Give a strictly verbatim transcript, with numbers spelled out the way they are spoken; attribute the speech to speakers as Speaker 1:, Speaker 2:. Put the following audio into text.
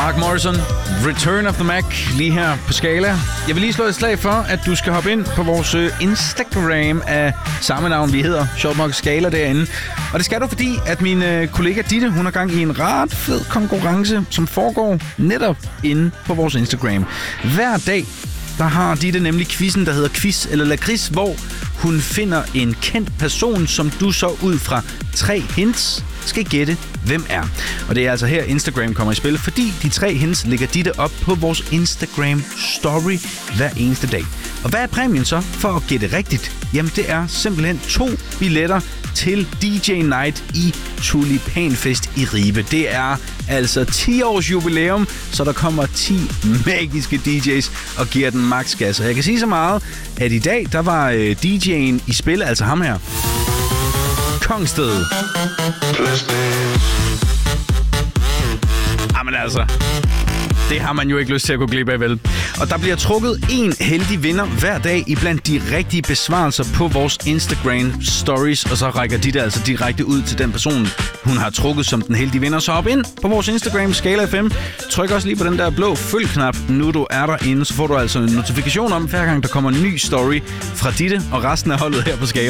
Speaker 1: Mark Morrison, Return of the Mac, lige her på Skala. Jeg vil lige slå et slag for, at du skal hoppe ind på vores Instagram af samme navn, vi hedder. Sjovt nok Skala derinde. Og det skal du, fordi at min øh, kollega Ditte, hun har gang i en ret fed konkurrence, som foregår netop inde på vores Instagram. Hver dag, der har Ditte nemlig quizzen, der hedder Quiz eller Lakrids, hvor hun finder en kendt person, som du så ud fra tre hints skal gætte, hvem er. Og det er altså her, Instagram kommer i spil, fordi de tre hints ligger Ditte op på vores Instagram Story hver eneste dag. Og hvad er præmien så for at gætte rigtigt? Jamen, det er simpelthen to billetter til D J Night i Tulipanfest i Ribe. Det er altså ti års jubilæum, så der kommer ti magiske D J's og giver den max gas. Og jeg kan sige så meget, at i dag, der var øh, D J'en i spil, altså ham her. Kongsted. Jamen altså, det har man jo ikke lyst til at gå glip af, vel? Og der bliver trukket en heldig vinder hver dag iblandt de rigtige besvarelser på vores Instagram stories, og så rækker de der altså direkte ud til den person, hun har trukket som den heldige vinder. Så hop ind på vores Instagram, Skala F M. Tryk også lige på den der blå følg-knap, nu du er derinde, så får du altså en notifikation om, hver gang der kommer en ny story fra Ditte og resten af holdet her på Skala.